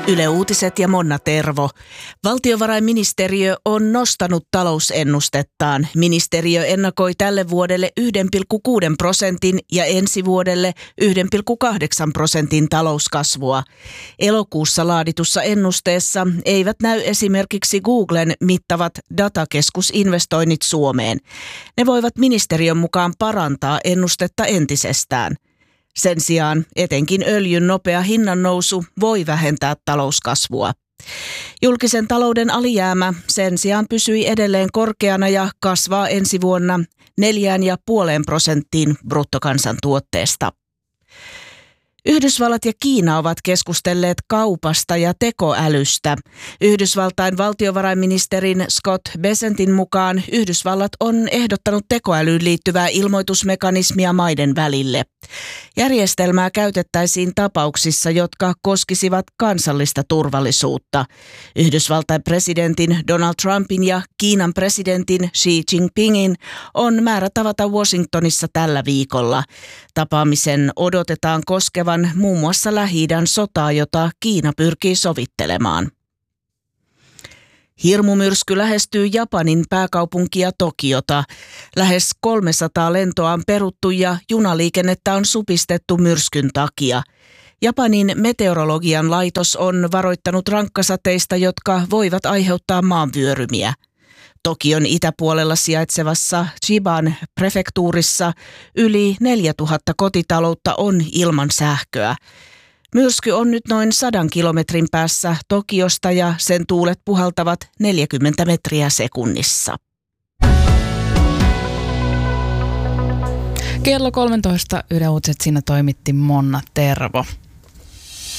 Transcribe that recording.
Yle Uutiset ja Monna Tervo. Valtiovarainministeriö on nostanut talousennustettaan. Ministeriö ennakoi tälle vuodelle 1,6% ja ensi vuodelle 1,8% talouskasvua. Elokuussa laaditussa ennusteessa eivät näy esimerkiksi Googlen mittavat datakeskusinvestoinnit Suomeen. Ne voivat ministeriön mukaan parantaa ennustetta entisestään. Sen sijaan etenkin öljyn nopea hinnannousu voi vähentää talouskasvua. Julkisen talouden alijäämä sen sijaan pysyi edelleen korkeana ja kasvaa ensi vuonna 4,5% bruttokansantuotteesta. Yhdysvallat ja Kiina ovat keskustelleet kaupasta ja tekoälystä. Yhdysvaltain valtiovarainministerin Scott Bessentin mukaan Yhdysvallat on ehdottanut tekoälyyn liittyvää ilmoitusmekanismia maiden välille. Järjestelmää käytettäisiin tapauksissa, jotka koskisivat kansallista turvallisuutta. Yhdysvaltain presidentin Donald Trumpin ja Kiinan presidentin Xi Jinpingin on määrä tavata Washingtonissa tällä viikolla. Tapaamisen odotetaan koskevan muun muassa Lähi-idän sotaa, jota Kiina pyrkii sovittelemaan. Hirmumyrsky lähestyy Japanin pääkaupunkia Tokiota. Lähes 300 lentoa on peruttu ja junaliikennettä on supistettu myrskyn takia. Japanin meteorologian laitos on varoittanut rankkasateista, jotka voivat aiheuttaa maanvyörymiä. Tokion itäpuolella sijaitsevassa Chiban prefektuurissa yli 4000 kotitaloutta on ilman sähköä. Myrsky on nyt noin 100 kilometrin päässä Tokiosta ja sen tuulet puhaltavat 40 metriä sekunnissa. Kello 13 Yle Uutiset, siinä toimitti Monna Tervo.